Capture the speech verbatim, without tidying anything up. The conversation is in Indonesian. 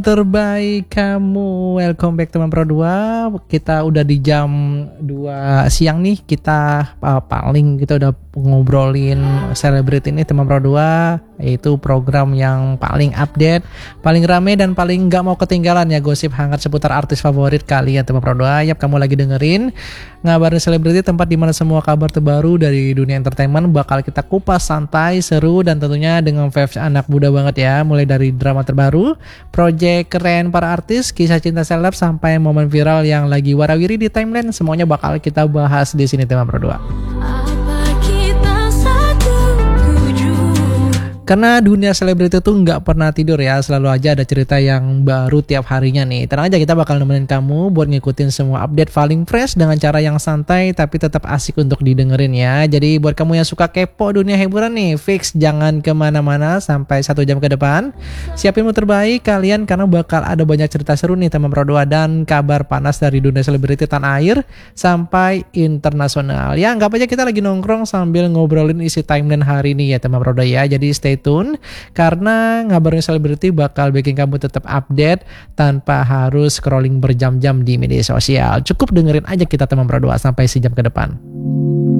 Terbaik kamu, welcome back teman Pro dua. Kita udah di jam dua siang nih. Kita uh, paling kita udah ngobrolin Celebrity ini teman Pro dua, yaitu program yang paling update, paling rame dan paling gak mau ketinggalan ya gosip hangat seputar artis favorit kalian teman Pro dua. Yap, kamu lagi dengerin Ngabarin Celebrity, tempat dimana semua kabar terbaru dari dunia entertainment bakal kita kupas santai, seru, dan tentunya dengan vibes anak muda banget ya. Mulai dari drama terbaru, project keren para artis, kisah cinta seleb, sampai momen viral yang lagi warawiri di timeline, semuanya bakal kita bahas di sini teman Pro dua. Karena dunia selebriti tuh nggak pernah tidur ya, selalu aja ada cerita yang baru tiap harinya nih. Tenang aja, kita bakal nemenin kamu buat ngikutin semua update paling fresh dengan cara yang santai tapi tetap asik untuk didengerin ya. Jadi buat kamu yang suka kepo dunia hiburan nih, fix jangan kemana-mana sampai satu jam ke depan. Siapin mood terbaik kalian karena bakal ada banyak cerita seru nih teman Pro dua dan kabar panas dari dunia selebriti tanah air sampai internasional. Ya anggap aja kita lagi nongkrong sambil ngobrolin isi timeline hari ini ya teman Pro dua ya. Jadi stay tune karena Ngabarin Celebrity bakal bikin kamu tetap update tanpa harus scrolling berjam-jam di media sosial. Cukup dengerin aja kita teman Pro dua sampai sejam ke depan.